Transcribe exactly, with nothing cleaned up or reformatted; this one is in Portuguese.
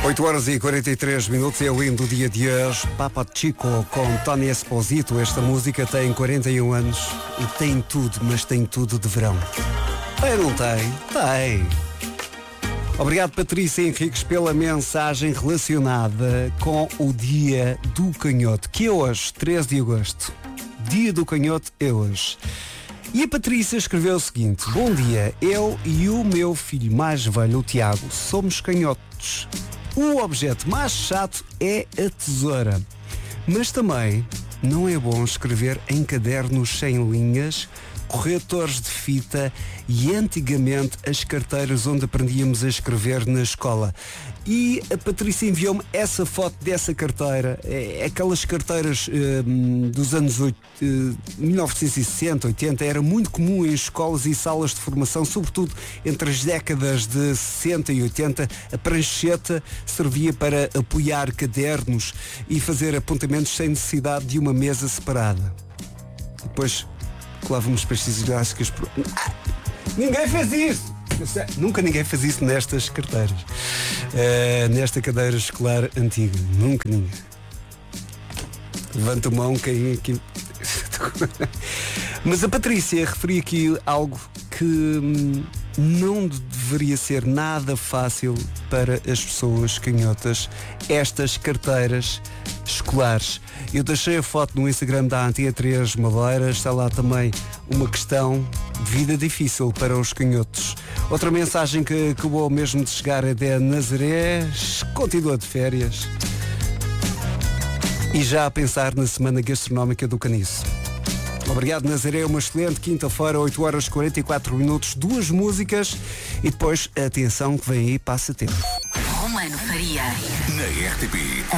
oito horas e quarenta e três minutos é o hino do dia de hoje. Papa Chico com Tony Esposito. Esta música tem quarenta e um anos e tem tudo, mas tem tudo de verão. Tem, não tem? Tem. Obrigado, Patrícia Henriques, pela mensagem relacionada com o Dia do Canhoto, que é hoje, treze de agosto. Dia do Canhoto é hoje. E a Patrícia escreveu o seguinte: bom dia, eu e o meu filho mais velho, o Tiago, somos canhotos. O objeto mais chato é a tesoura. Mas também não é bom escrever em cadernos sem linhas, corretores de fita e antigamente as carteiras onde aprendíamos a escrever na escola. E a Patrícia enviou-me essa foto dessa carteira, é, aquelas carteiras hum, dos anos oito, uh, mil novecentos e sessenta, oitenta, era muito comum em escolas e salas de formação, sobretudo entre as décadas de sessenta e oitenta, a prancheta servia para apoiar cadernos e fazer apontamentos sem necessidade de uma mesa separada. Depois colávamos pastilhas elásticas por... Ah, ninguém fez isso! Nunca ninguém fez isso nestas carteiras. Uh, nesta cadeira escolar antiga. Nunca ninguém. Levanta a mão quem aqui. Mas a Patrícia referia aqui algo que hum, não deveria ser nada fácil para as pessoas canhotas, estas carteiras escolares. Eu deixei a foto no Instagram da Antena três Madeira, está lá também uma questão de vida difícil para os canhotos. Outra mensagem que acabou mesmo de chegar é de Nazaré, continua de férias e já a pensar na semana gastronómica do Caniço. Obrigado, Nazaré, uma excelente quinta-feira, oito horas e quarenta e quatro minutos, duas músicas e depois, atenção que vem aí, passa tempo. Romano Faria. Na R T P.